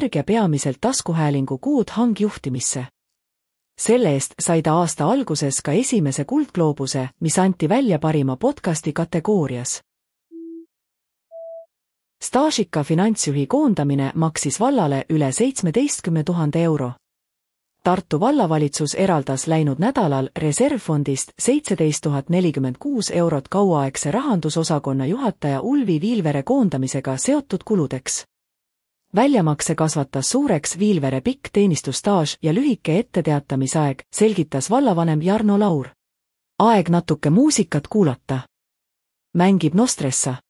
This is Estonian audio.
energia peamiselt taskuhäälingu kuud hangjuhtimisse. Selle eest sai ta aasta alguses ka esimese Kuldgloobuse, mis anti välja parima podcasti kategoorias. Staažika finantsjuhi koondamine maksis vallale üle 17 000 euro. Tartu vallavalitsus eraldas läinud nädalal reservfondist 17 046 eurot kauaaegse rahandusosakonna juhataja Ulvi Viilvere koondamisega seotud kuludeks. Väljamakse kasvatas suureks Viilvere pikk teenistusstaaž ja lühike etteteatamisaeg, selgitas vallavanem Jarno Laur. Aeg natuke muusikat kuulata. Mängib Nostressa.